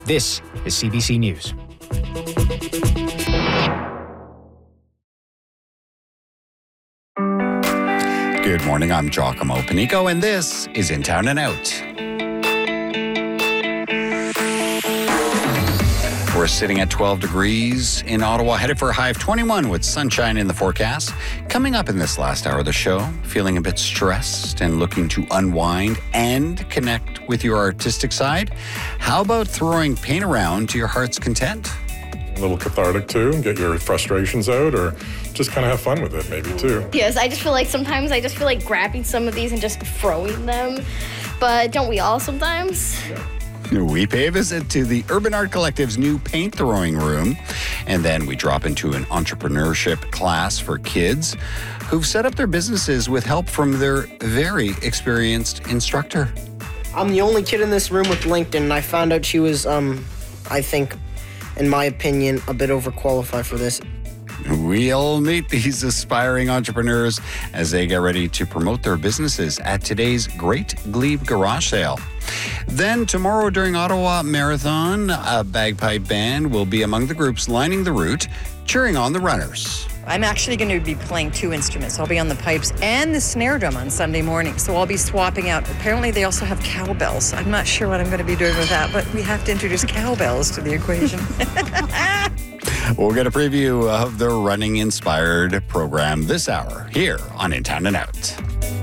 This is CBC News. Good morning, I'm Giacomo Panico, and this is In Town and Out. We're sitting at 12 degrees in Ottawa, headed for a high of 21 with sunshine in the forecast. Coming up in this last hour of the show, feeling a bit stressed and looking to unwind and connect with your artistic side? How about throwing paint around to your heart's content? A little cathartic too, and get your frustrations out, or just kind of have fun with it maybe too. Yes, I just feel like sometimes grabbing some of these and just throwing them, but don't we all sometimes? Yeah. We pay a visit to the Urban Art Collective's new paint throwing room, and then we drop into an entrepreneurship class for kids who've set up their businesses with help from their very experienced instructor. I'm the only kid in this room with LinkedIn, and I found out she was, I think, in my opinion, a bit overqualified for this. We'll meet these aspiring entrepreneurs as they get ready to promote their businesses at today's Great Glebe Garage Sale. Then tomorrow during Ottawa Marathon, a bagpipe band will be among the groups lining the route, cheering on the runners. I'm actually going to be playing two instruments. I'll be on the pipes and the snare drum on Sunday morning, so I'll be swapping out. Apparently they also have cowbells. I'm not sure what I'm going to be doing with that, but we have to introduce cowbells to the equation. We'll get a preview of the running-inspired program this hour here on In Town and Out.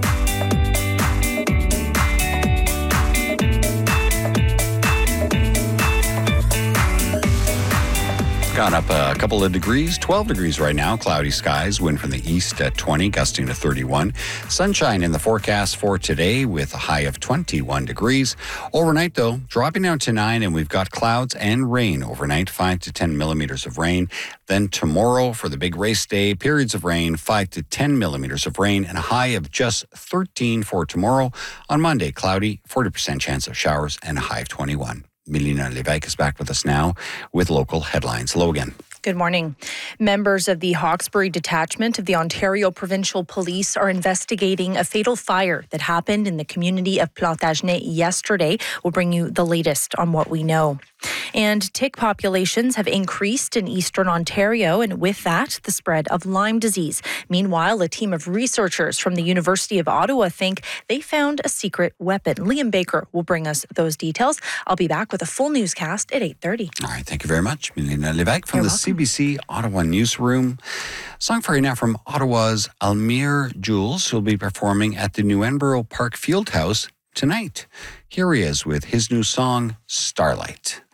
Gone up a couple of degrees, 12 degrees right now. Cloudy skies, wind from the east at 20, gusting to 31. Sunshine in the forecast for today with a high of 21 degrees. Overnight, though, dropping down to 9, and we've got clouds and rain overnight, 5 to 10 millimeters of rain. Then tomorrow for the big race day, periods of rain, 5 to 10 millimeters of rain, and a high of just 13 for tomorrow. On Monday, cloudy, 40% chance of showers, and a high of 21. Milena Levesque is back with us now with local headlines. Hello again. Good morning. Members of the Hawkesbury Detachment of the Ontario Provincial Police are investigating a fatal fire that happened in the community of Plantagenet yesterday. We'll bring you the latest on what we know. And tick populations have increased in eastern Ontario, and with that, the spread of Lyme disease. Meanwhile, a team of researchers from the University of Ottawa think they found a secret weapon. Liam Baker will bring us those details. I'll be back with a full newscast at 8:30. All right, thank you very much, Milena Levesque from the CBC Ottawa Newsroom. Song for you now from Ottawa's Almir Jules, who'll be performing at the New Edinburgh Park Fieldhouse tonight. Here he is with his new song, Starlight.